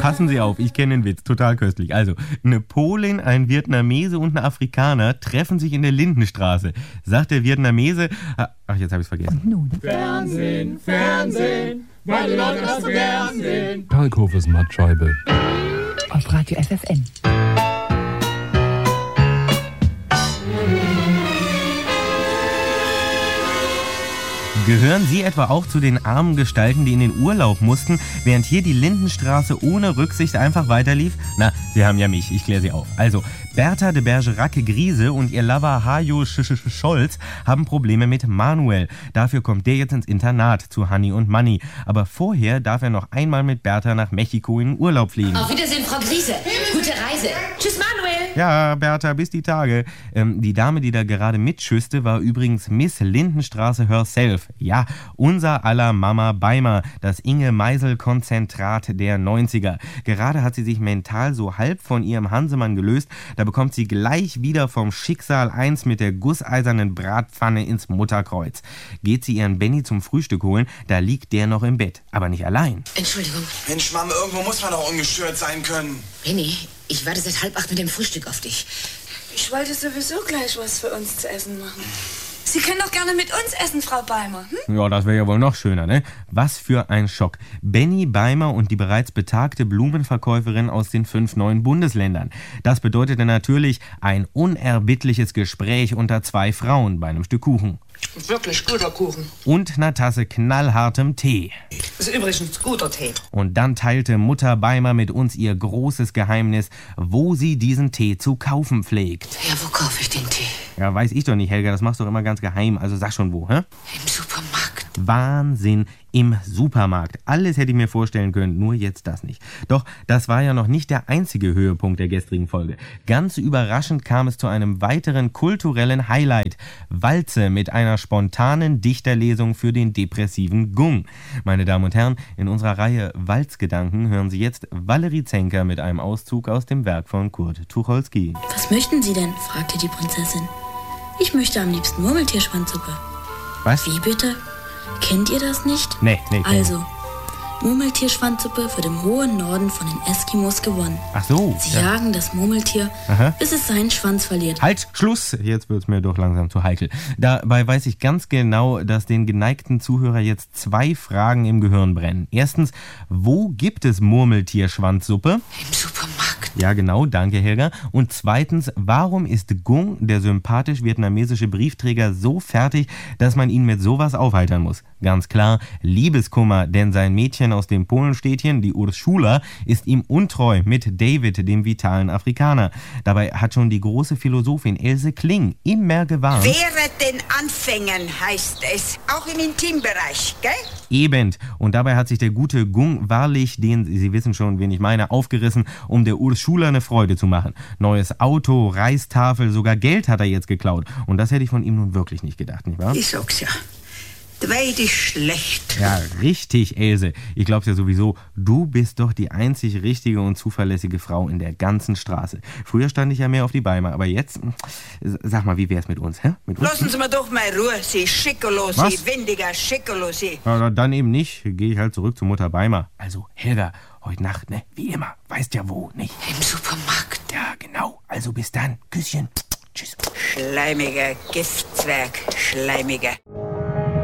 Passen Sie auf, ich kenne den Witz, total köstlich. Also, eine Polin, ein Vietnamese und ein Afrikaner treffen sich in der Lindenstraße. Sagt der Vietnamese, ach, jetzt habe ich es vergessen. Und nun? Fernsehen, Fernsehen, weil die Leute das so gern sehen. Kalkhofes Mattscheibe. Auf Radio FFN. Gehören Sie etwa auch zu den armen Gestalten, die in den Urlaub mussten, während hier die Lindenstraße ohne Rücksicht einfach weiterlief? Na, Sie haben ja mich, ich kläre Sie auf. Also, Bertha de Bergerac-Griese und ihr Lover Hajo Scholz haben Probleme mit Manuel. Dafür kommt der jetzt ins Internat zu Hanni und Manni. Aber vorher darf er noch einmal mit Bertha nach Mexiko in den Urlaub fliegen. Auf Wiedersehen, Frau Griese. Gute Reise. Tschüss, Manuel. Ja, Bertha, bis die Tage. Die Dame, die da gerade mitschüsste, war übrigens Miss Lindenstraße herself. Ja, unser aller Mama Beimer, das Inge-Meisel-Konzentrat der 90er. Gerade hat sie sich mental so halb von ihrem Hansemann gelöst, da bekommt sie gleich wieder vom Schicksal eins mit der gusseisernen Bratpfanne ins Mutterkreuz. Geht sie ihren Benny zum Frühstück holen, da liegt der noch im Bett, aber nicht allein. Entschuldigung. Mensch, Mama, irgendwo muss man doch ungestört sein können. Benny, ich warte seit 7:30 mit dem Frühstück auf dich. Ich wollte sowieso gleich was für uns zu essen machen. Sie können doch gerne mit uns essen, Frau Beimer. Ja, das wäre ja wohl noch schöner, ne? Was für ein Schock. Benny Beimer und die bereits betagte Blumenverkäuferin aus den 5 neuen Bundesländern. Das bedeutete natürlich ein unerbittliches Gespräch unter 2 Frauen bei einem Stück Kuchen. Wirklich guter Kuchen. Und einer Tasse knallhartem Tee. Das ist übrigens guter Tee. Und dann teilte Mutter Beimer mit uns ihr großes Geheimnis, wo sie diesen Tee zu kaufen pflegt. Ja, wo kaufe ich den Tee? Ja, weiß ich doch nicht, Helga, das machst du doch immer ganz geheim. Also sag schon wo, hä? Im Supermarkt. Wahnsinn, im Supermarkt. Alles hätte ich mir vorstellen können, nur jetzt das nicht. Doch das war ja noch nicht der einzige Höhepunkt der gestrigen Folge. Ganz überraschend kam es zu einem weiteren kulturellen Highlight. Walze mit einer spontanen Dichterlesung für den depressiven Gung. Meine Damen und Herren, in unserer Reihe Walzgedanken hören Sie jetzt Valerie Zenker mit einem Auszug aus dem Werk von Kurt Tucholsky. Was möchten Sie denn? Fragte die Prinzessin. Ich möchte am liebsten Murmeltierschwanzsuppe. Was? Wie bitte? Kennt ihr das nicht? Nee. Also, Murmeltierschwanzsuppe wird im hohen Norden von den Eskimos gewonnen. Ach so. Sie jagen das Murmeltier, bis es seinen Schwanz verliert. Halt, Schluss! Jetzt wird's mir doch langsam zu heikel. Dabei weiß ich ganz genau, dass den geneigten Zuhörer jetzt 2 Fragen im Gehirn brennen. Erstens, wo gibt es Murmeltierschwanzsuppe? Im Supermarkt. Ja, genau, danke Helga. Und zweitens, warum ist Gung, der sympathisch-vietnamesische Briefträger, so fertig, dass man ihn mit sowas aufheitern muss? Ganz klar, Liebeskummer, denn sein Mädchen aus dem Polenstädtchen, die Urszula, ist ihm untreu mit David, dem vitalen Afrikaner. Dabei hat schon die große Philosophin Else Kling immer gewarnt. Wehret den Anfängen, heißt es. Auch im Intimbereich, gell? Eben. Und dabei hat sich der gute Gung wahrlich, den, Sie wissen schon, wen ich meine, aufgerissen, um der Urszula eine Freude zu machen. Neues Auto, Reistafel, sogar Geld hat er jetzt geklaut. Und das hätte ich von ihm nun wirklich nicht gedacht, nicht wahr? Ich sag's ja. Dweid ist schlecht. Ja, richtig, Else. Ich glaub's ja sowieso, du bist doch die einzig richtige und zuverlässige Frau in der ganzen Straße. Früher stand ich ja mehr auf die Beimer, aber jetzt, sag mal, wie wär's mit uns, hä? Mit uns? Lassen Sie mir doch mal Ruhe, Sie Schickerlo, Sie windiger Schickerlo, Sie. Ja, dann eben nicht. Gehe ich halt zurück zu Mutter Beimer. Also, Helga, heute Nacht, ne? Wie immer. Weißt ja wo, nicht? Im Supermarkt. Ja, genau. Also bis dann. Küsschen. Tschüss. Schleimiger Giftzwerg, Schleimiger.